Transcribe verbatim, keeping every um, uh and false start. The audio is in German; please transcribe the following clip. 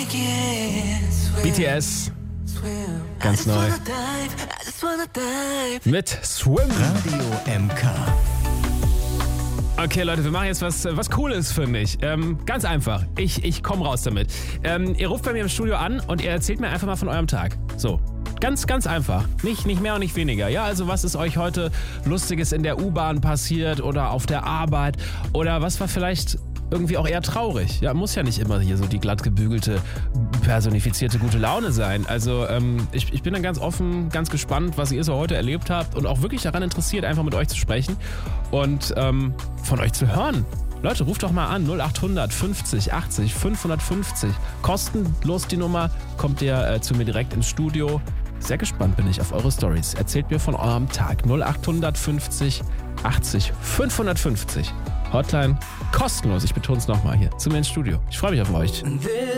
B T S, ganz neu. Mit Swim. Radio M K. Okay, Leute, wir machen jetzt was, was Cooles für mich. Ähm, ganz einfach. Ich, ich komme raus damit. Ähm, ihr ruft bei mir im Studio an und ihr erzählt mir einfach mal von eurem Tag. So. Ganz, ganz einfach. Nicht, nicht mehr und nicht weniger. Ja, also was ist euch heute Lustiges in der U-Bahn passiert oder auf der Arbeit? Oder was war vielleicht irgendwie auch eher traurig? Ja, muss ja nicht immer hier so die glatt gebügelte, personifizierte gute Laune sein. Also ähm, ich, ich bin dann ganz offen, ganz gespannt, was ihr so heute erlebt habt und auch wirklich daran interessiert, einfach mit euch zu sprechen und ähm, von euch zu hören. Leute, ruft doch mal an, null acht hundert fünfzig achtzig fünfhundertfünfzig. Kostenlos die Nummer, kommt ihr äh, zu mir direkt ins Studio. Sehr gespannt bin ich auf eure Stories. Erzählt mir von eurem Tag. null acht hundert fünfzig achtzig fünfhundertfünfzig. Hotline kostenlos, ich betone es nochmal hier, zu mir ins Studio. Ich freue mich auf euch.